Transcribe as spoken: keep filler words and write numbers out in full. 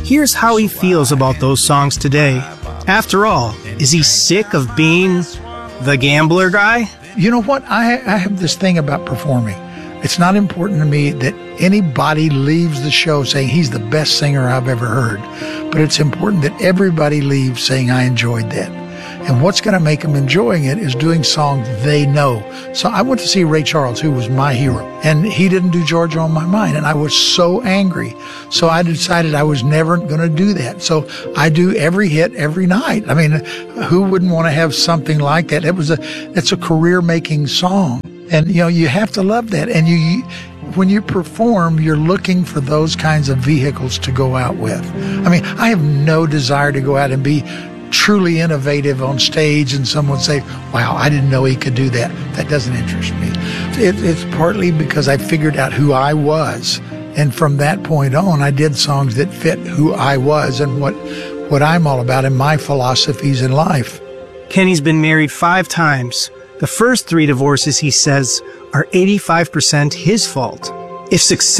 Here's how he feels about those songs today. After all, is he sick of being the gambler guy? You know what? I, I have this thing about performing. It's not important to me that anybody leaves the show saying he's the best singer I've ever heard. But it's important that everybody leaves saying I enjoyed that. And what's going to make them enjoying it is doing songs they know. So I went to see Ray Charles, who was my hero, and he didn't do Georgia on My Mind. And I was so angry. So I decided I was never going to do that. So I do every hit every night. I mean, who wouldn't want to have something like that? It was a, it's a career-making song. And, you know, you have to love that. And you, you, when you perform, you're looking for those kinds of vehicles to go out with. I mean, I have no desire to go out and be truly innovative on stage and someone say, wow, I didn't know he could do that. That doesn't interest me. It, it's partly because I figured out who I was. And from that point on, I did songs that fit who I was and what, what I'm all about and my philosophies in life. Kenny's been married five times. The first three divorces, he says, are eighty-five percent his fault. If success